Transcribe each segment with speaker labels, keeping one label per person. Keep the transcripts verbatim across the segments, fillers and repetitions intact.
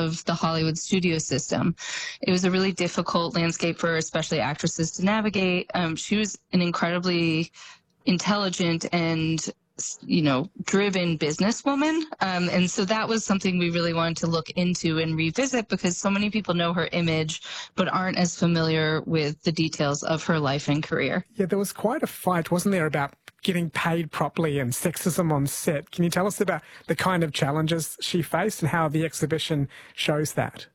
Speaker 1: of the Hollywood studio system. It was a really difficult landscape for especially actresses to navigate. Um, she was an incredibly intelligent and, you know, driven businesswoman. Um, and so that was something we really wanted to look into and revisit, because so many people know her image, but aren't as familiar with the details of her life and career.
Speaker 2: Yeah, there was quite a fight, wasn't there, about getting paid properly and sexism on set. Can you tell us about the kind of challenges she faced and how the exhibition shows that?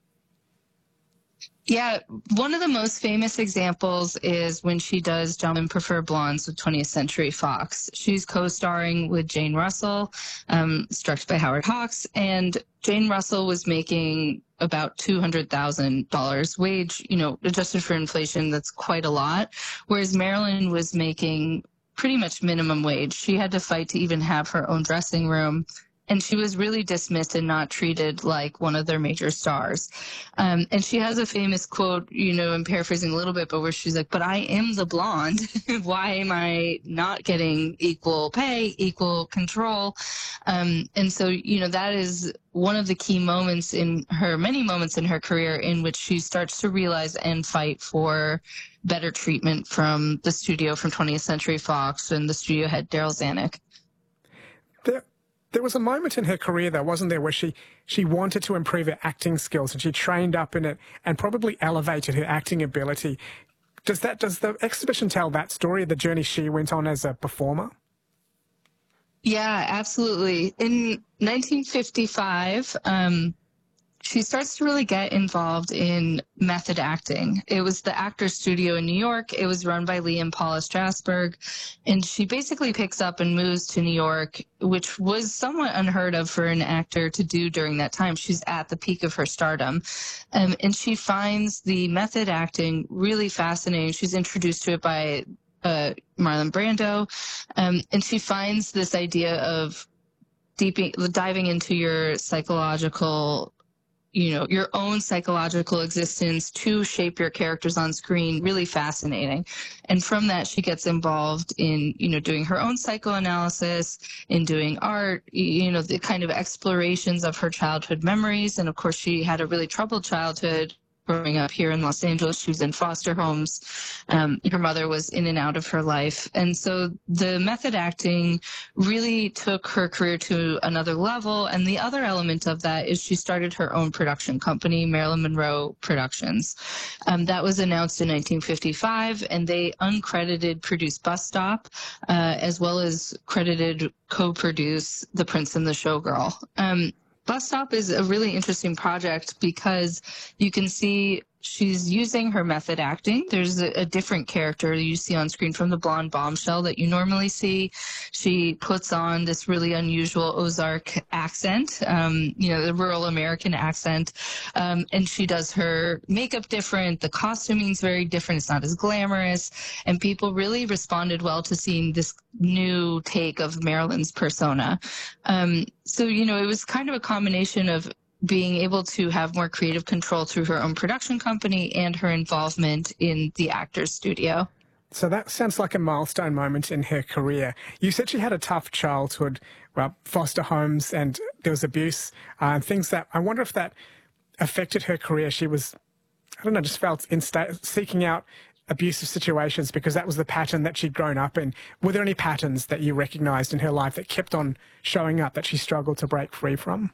Speaker 1: Yeah, one of the most famous examples is when she does Gentlemen Prefer Blondes with twentieth Century Fox. She's co-starring with Jane Russell, um, directed by Howard Hawks, and Jane Russell was making about two hundred thousand dollars wage, you know, adjusted for inflation, that's quite a lot, whereas Marilyn was making pretty much minimum wage. She had to fight to even have her own dressing room. And she was really dismissed and not treated like one of their major stars. Um, and she has a famous quote, you know, I'm paraphrasing a little bit, but where she's like, but I am the blonde. Why am I not getting equal pay, equal control? Um, and so, you know, that is one of the key moments in her, many moments in her career, in which she starts to realize and fight for better treatment from the studio, from twentieth Century Fox and the studio head, Daryl Zanuck.
Speaker 2: There There was a moment in her career, though, wasn't there, where she, she wanted to improve her acting skills, and she trained up in it and probably elevated her acting ability. Does that, does the exhibition tell that story, the journey she went on as a performer?
Speaker 1: Yeah, absolutely. In nineteen fifty-five, um, she starts to really get involved in method acting. It was the Actors Studio in New York. It was run by Lee and Paula Strasberg. And she basically picks up and moves to New York, which was somewhat unheard of for an actor to do during that time. She's at the peak of her stardom. Um, and she finds the method acting really fascinating. She's introduced to it by uh, Marlon Brando. Um, and she finds this idea of deeping, diving into your psychological you know, your own psychological existence to shape your characters on screen, really fascinating. And from that, she gets involved in, you know, doing her own psychoanalysis, in doing art, you know, the kind of explorations of her childhood memories. And of course, she had a really troubled childhood. Growing up here in Los Angeles, she was in foster homes. Um, her mother was in and out of her life. And so the method acting really took her career to another level. And the other element of that is she started her own production company, Marilyn Monroe Productions. Um, that was announced in nineteen fifty-five, and they uncredited produced Bus Stop, uh, as well as credited co-produce The Prince and the Showgirl. Um, Bus Stop is a really interesting project because you can see she's using her method acting. There's a, a different character you see on screen from the blonde bombshell that you normally see. She puts on this really unusual Ozark accent, um, you know, the rural American accent, um, and she does her makeup different. The costuming's very different. It's not as glamorous, and people really responded well to seeing this new take of Marilyn's persona. Um, so, you know, it was kind of a combination of being able to have more creative control through her own production company and her involvement in the Actors Studio.
Speaker 2: So that sounds like a milestone moment in her career. You said she had a tough childhood, well, foster homes, and there was abuse, uh, and things that, I wonder if that affected her career. She was, I don't know, just felt in sta- seeking out abusive situations because that was the pattern that she'd grown up in. Were there any patterns that you recognised in her life that kept on showing up that she struggled to break free from?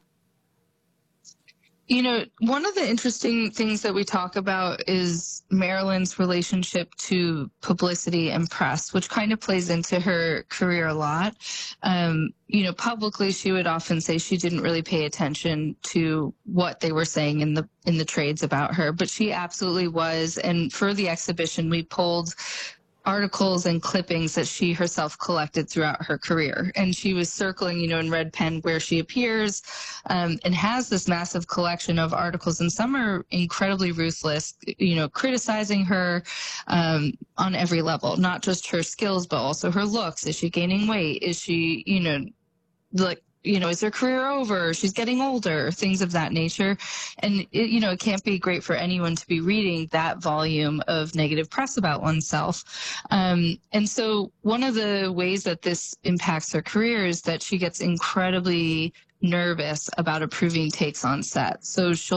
Speaker 1: You know, one of the interesting things that we talk about is Marilyn's relationship to publicity and press, which kind of plays into her career a lot. Um, you know, publicly, she would often say she didn't really pay attention to what they were saying in the in the trades about her, but she absolutely was. And for the exhibition, we pulled articles and clippings that she herself collected throughout her career. And she was circling, you know, in red pen where she appears, um, and has this massive collection of articles. And some are incredibly ruthless, you know, criticizing her um, on every level, not just her skills, but also her looks. Is she gaining weight? Is she, you know, like, you know, is her career over? She's getting older, things of that nature. And, it, you know, it can't be great for anyone to be reading that volume of negative press about oneself. Um, and so one of the ways that this impacts her career is that she gets incredibly nervous about approving takes on set. So she'll